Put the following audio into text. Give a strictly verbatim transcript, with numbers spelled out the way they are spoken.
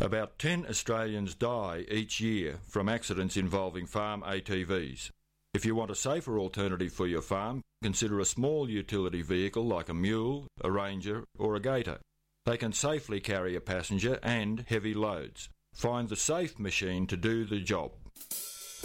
About ten Australians die each year from accidents involving farm A T Vs. If you want a safer alternative for your farm, consider a small utility vehicle like a mule, a ranger or a gator. They can safely carry a passenger and heavy loads. Find the safe machine to do the job.